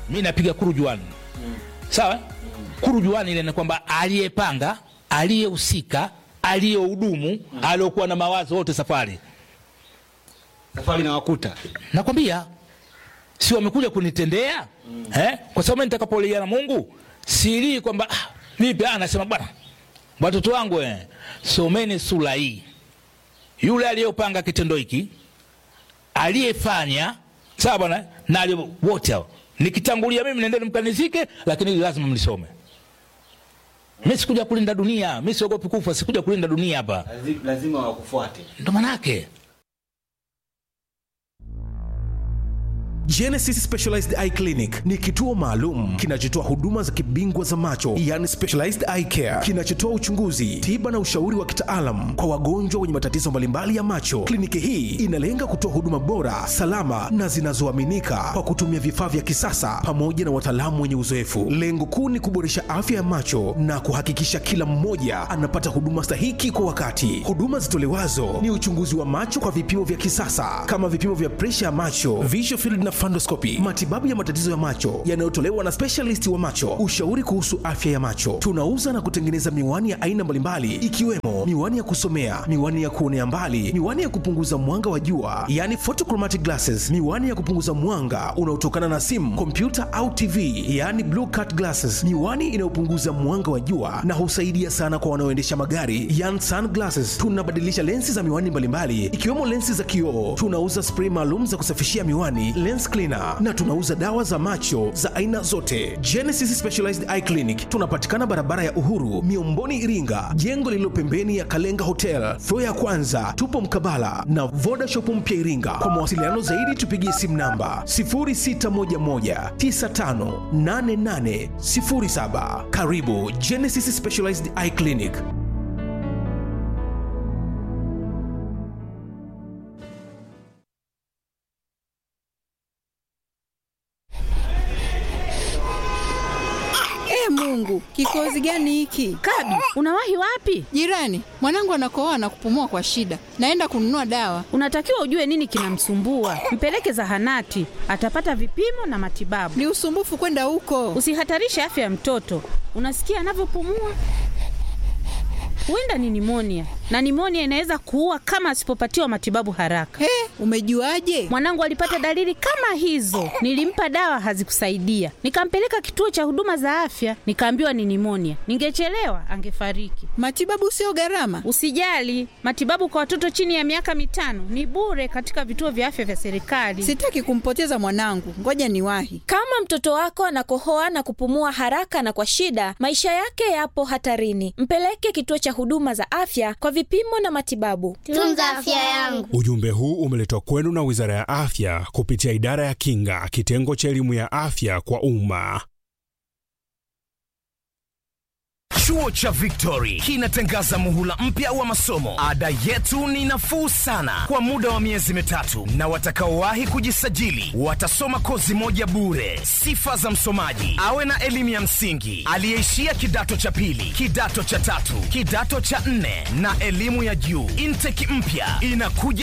mimi napiga kurujuani. Sawa? Kurujuani ile ni kwamba aliyepanga, aliyehusika, aliyehudumu, aliyokuwa na mawazo wote safari na wakuta. Nakwambia si wamekuja kunitendea? Kwa sababu nitakapolia na Mungu siri kwamba vipi anasema bwana watoto wangu someni sura hii. Yule aliyopanga kitendo hiki, aliyefanya, sawa bwana, na wote hao nikitangulia mimi nendeni mkanizike, lakini lazima mlisome. Mimi sikuja kulinda dunia, mimi siogopi kufa, sikuja kulinda dunia hapa. Lazima wakufuate. Ndio maana yake. Genesis Specialized Eye Clinic ni kituo maalum kinachotoa huduma za kibingwa za macho, yani specialized eye care, kinachotoa uchunguzi, tiba na ushauri wa kitaalamu kwa wagonjwa wenye matatizo mbalimbali ya macho. Kliniki hii inalenga kutoa huduma bora, salama na zinazoaminika kwa kutumia vifaa vya kisasa pamoja na wataalamu wenye uzoefu. Lengo kuu ni kuboresha afya ya macho na kuhakikisha kila mmoja anapata huduma stahiki kwa wakati. Huduma zitolewazo ni uchunguzi wa macho kwa vipimo vya kisasa kama vipimo vya pressure ya macho, visual field na fundoscopy, matibabu ya matatizo ya macho yanayotolewa na specialist wa macho, ushauri kuhusu afya ya macho. Tunauza na kutengeneza miwani ya aina mbalimbali ikiwemo miwani ya kusomea, miwani ya kuonea mbali, miwani ya kupunguza mwanga wa jua, yani photochromatic glasses, miwani ya kupunguza mwanga unaotokana na simu, kompyuta au TV, yani blue cut glasses, miwani inayopunguza mwanga wa jua na husaidia sana kwa wanaoendesha magari, yani sunglasses. Tunabadilisha lensi za miwani mbalimbali ikiwemo lensi za kioo. Tunauza spray maalum za kusafishia miwani, lens cleaner, na tunauza dawa za macho za aina zote. Genesis Specialized Eye Clinic tunapatikana barabara ya Uhuru, Miomboni, Iringa, jengo lililo pembeni ya Kalenga Hotel, floor ya kwanza. Tupo mkabala na Voda Shop mpya Iringa. Kwa mawasiliano zaidi tupigie simu namba 0611958807. Karibu Genesis Specialized Eye Clinic. Mungu, kikozi gani hiki? Kadu, unawahi wapi? Jirani, mwanangu anakohoa na kupumua kwa shida. Naenda kununua dawa. Unatakiwa ujue nini kinamsumbua. Mpeleke zahanati, atapata vipimo na matibabu. Ni usumbufu kwenda huko. Usihatarishe afya ya mtoto. Unasikia anavyopumua? Huenda ni nimonia, na nimonia inaweza kuua kama asipopatiwa matibabu haraka. Umejuaje? Mwanangu alipata dalili kama hizo. Nilimpa dawa hazikusaidia. Nikampeleka kituo cha huduma za afya, nikaambiwa ni nimonia. Ningechelewa angefariki. Matibabu sio gharama. Usijali, matibabu kwa watoto chini ya miaka 5 ni bure katika vituo vya afya vya serikali. Sitaki kumpoteza mwanangu. Ngoja niwahi. Kama mtoto wako anakohoa na kupumua haraka na kwa shida, maisha yake yapo hatarini. Mpeleke kituo cha huduma za afya kwa vipimo na matibabu. Tunza afya yangu. Ujumbe huu umeletwa kwenu na Wizara ya Afya kupitia Idara ya Kinga, kitengo cha elimu ya afya kwa umma. Chuo cha Victory kinatangaza muhula mpya wa masomo. Ada yetu ni nafuu sana kwa muda wa miezi 3, na watakaowahi kujisajili watasoma kozi moja bure. Sifa za msomaji: awe na elimu ya msingi, aliyeishia kidato cha pili, kidato cha 3, kidato cha 4 na elimu ya juu. Intake mpya inakuja